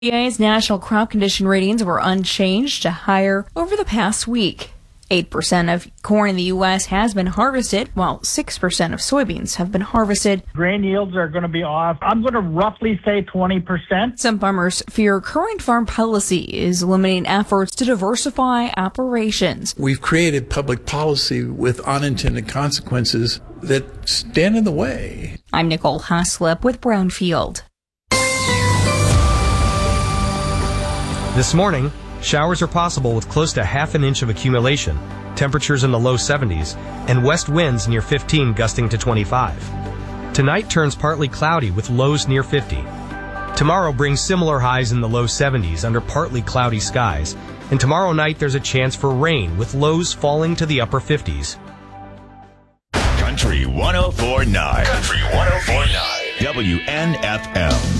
USDA's national crop condition ratings were unchanged to higher over the past week. 8% of corn in the U.S. has been harvested, while 6% of soybeans have been harvested. Grain yields are going to be off. I'm going to roughly say 20%. Some farmers fear current farm policy is limiting efforts to diversify operations. We've created public policy with unintended consequences that stand in the way. I'm Nicole Haslip with Brownfield. This morning, showers are possible with close to half an inch of accumulation, temperatures in the low 70s, and west winds near 15 gusting to 25. Tonight turns partly cloudy with lows near 50. Tomorrow brings similar highs in the low 70s under partly cloudy skies, and tomorrow night there's a chance for rain with lows falling to the upper 50s. Country 104.9. Country 104.9. WNFM.